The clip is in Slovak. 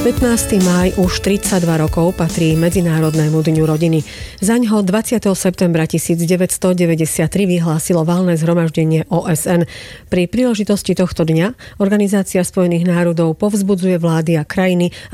15. máj už 32 rokov patrí Medzinárodnému dňu rodiny. Zaňho 20. septembra 1993 vyhlásilo valné zhromaždenie OSN. Pri príležitosti tohto dňa Organizácia spojených národov povzbudzuje vlády a krajiny,